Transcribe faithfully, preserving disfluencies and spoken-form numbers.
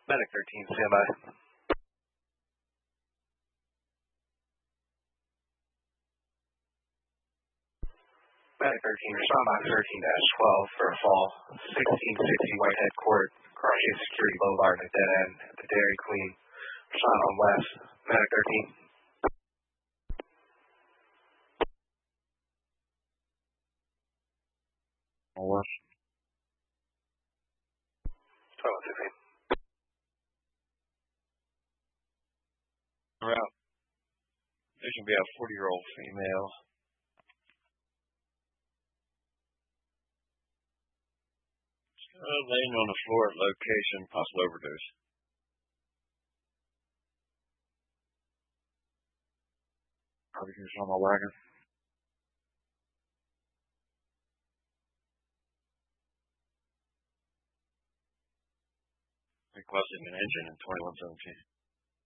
Medic thirteen, stand by. Medic thirteen, respond box thirteen dash twelve for a fall. sixteen sixty Whitehead Court, Cartier Security Boulevard at dead end at the Dairy Queen. Respond on west. Medic thirteen. On west. twelve sixteen. We're out. There should be a forty-year-old female. Uh, laying on the floor at location, possible overdose. Everything's on my wagon. Requesting an engine in twenty-one seventeen.